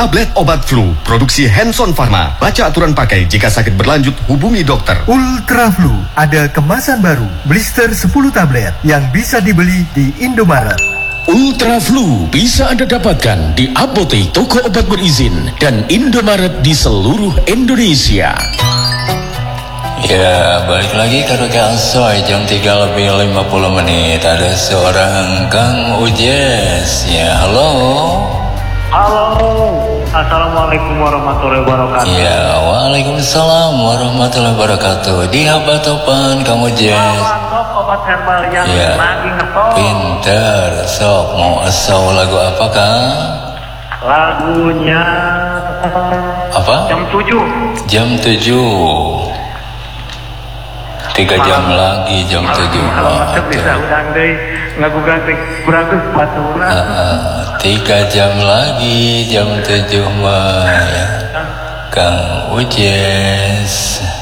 Tablet obat flu, produksi Hanson Pharma. Baca aturan pakai, jika sakit berlanjut, hubungi dokter. Ultra Flu, ada kemasan baru, blister 10 tablet yang bisa dibeli di Indomaret. Ultra Flu bisa Anda dapatkan di apotek, toko obat berizin, dan Indomaret di seluruh Indonesia. Ya, balik lagi ke Roke Soy jam 3:50 menit. Ada seorang Kang Ujes. Ya, halo. Halo. Assalamualaikum warahmatullahi wabarakatuh. Ya, waalaikumsalam warahmatullahi wabarakatuh. Di Habatopan Kang Ujes. Top obat herbal yang Ya, lagi ngetop. pinter. Sok, mau asal lagu apa, Kang? Lagunya Apa? jam 7. Jam 7. 3 jam lagi jam 7. Alamat bisa udang deh. Ngagugan teh beratus batura. 3 jam lagi jam 7 mah ya. Kang Ujes.